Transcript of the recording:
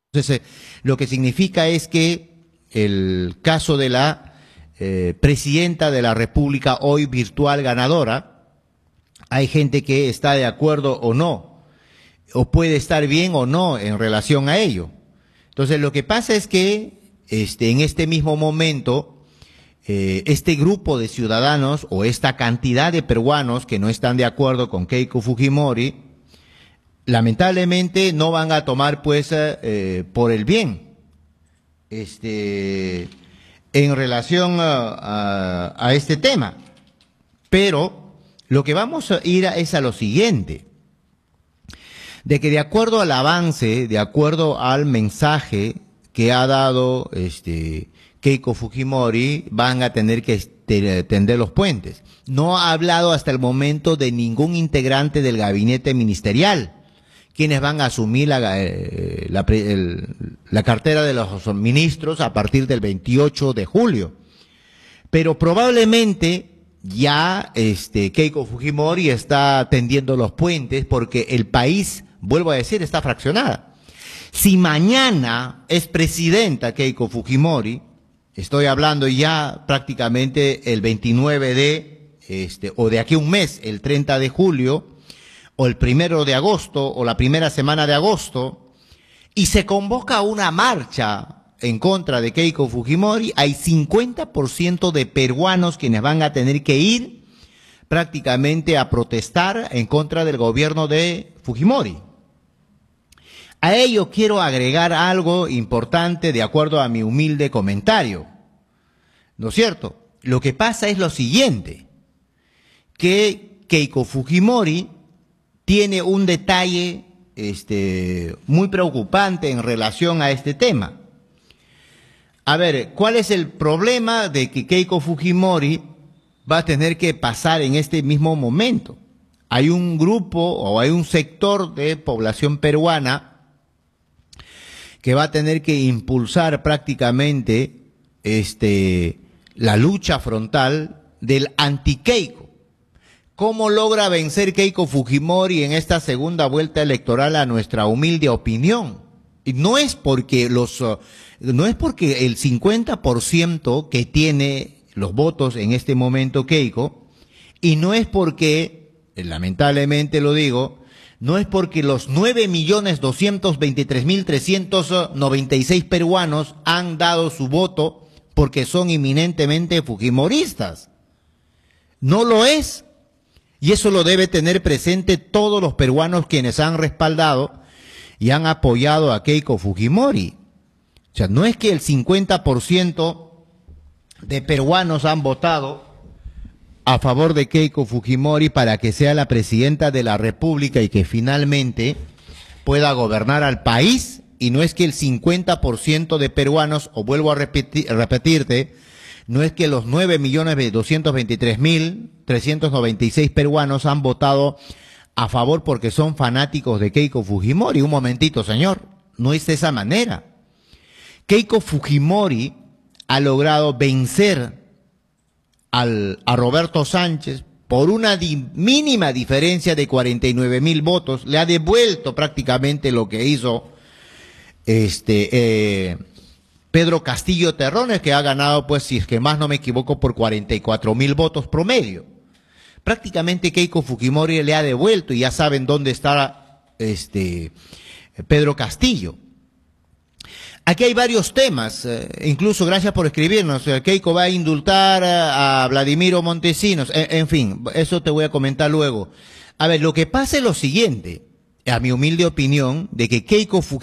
Entonces, lo que significa es que el caso de la presidenta de la República, hoy virtual ganadora, hay gente que está de acuerdo o no, o puede estar bien o no en relación a ello. Entonces, lo que pasa es que en este mismo momento, este grupo de ciudadanos o esta cantidad de peruanos que no están de acuerdo con Keiko Fujimori, lamentablemente no van a tomar pues por el bien en relación a este tema. Pero lo que vamos a ir es a lo siguiente, de que de acuerdo al avance, de acuerdo al mensaje que ha dado Keiko Fujimori, van a tener que tender los puentes. No ha hablado hasta el momento de ningún integrante del gabinete ministerial, quienes van a asumir la cartera de los ministros a partir del 28 de julio. Pero probablemente ya Keiko Fujimori está tendiendo los puentes porque el país, vuelvo a decir, está fraccionada. Si mañana es presidenta Keiko Fujimori, estoy hablando ya prácticamente el 29 o de aquí a un mes, el 30 de julio, o el 1 de agosto, o la primera semana de agosto, y se convoca una marcha en contra de Keiko Fujimori, hay 50% de peruanos quienes van a tener que ir prácticamente a protestar en contra del gobierno de Fujimori. A ello quiero agregar algo importante de acuerdo a mi humilde comentario, ¿no es cierto? Lo que pasa es lo siguiente, que Keiko Fujimori tiene un detalle muy preocupante en relación a este tema. A ver, ¿cuál es el problema de que Keiko Fujimori va a tener que pasar en este mismo momento? Hay un grupo o hay un sector de población peruana que va a tener que impulsar prácticamente la lucha frontal del anti-Keiko. ¿Cómo logra vencer Keiko Fujimori en esta segunda vuelta electoral a nuestra humilde opinión? Y no es porque el 50% que tiene los votos en este momento Keiko, y no es porque, lamentablemente lo digo, no es porque los 9.223.396 peruanos han dado su voto porque son eminentemente fujimoristas. No lo es. Y eso lo debe tener presente todos los peruanos quienes han respaldado y han apoyado a Keiko Fujimori. O sea, no es que el 50% de peruanos han votado a favor de Keiko Fujimori para que sea la presidenta de la República y que finalmente pueda gobernar al país, y no es que el 50% de peruanos, o vuelvo a repetirte, no es que los 9.223.396 peruanos han votado a favor porque son fanáticos de Keiko Fujimori. Un momentito, señor, no es de esa manera. Keiko Fujimori ha logrado vencer a Roberto Sánchez por una mínima diferencia de 49.000 votos. Le ha devuelto prácticamente lo que hizo Pedro Castillo Terrones, que ha ganado, pues, si es que más no me equivoco, por 44.000 votos promedio. Prácticamente Keiko Fujimori le ha devuelto, y ya saben dónde está Pedro Castillo. Aquí hay varios temas, incluso gracias por escribirnos. Keiko va a indultar a Vladimiro Montesinos, en fin, eso te voy a comentar luego. A ver, lo que pasa es lo siguiente, a mi humilde opinión, de que Keiko Fujimori